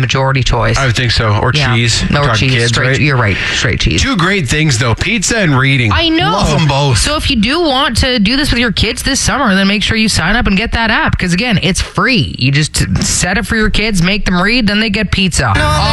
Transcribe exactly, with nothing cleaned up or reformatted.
majority choice. I would think so. Or yeah. cheese. No, Talk cheese. Kids, straight, right? You're right. Straight cheese. Two great things, though. Pizza and reading. I know. Love them both. So if you do want to do this with your kids this summer, then make sure you sign up and get that app. Because, again, it's free. You just set it for your kids, make them read, then they get pizza. No.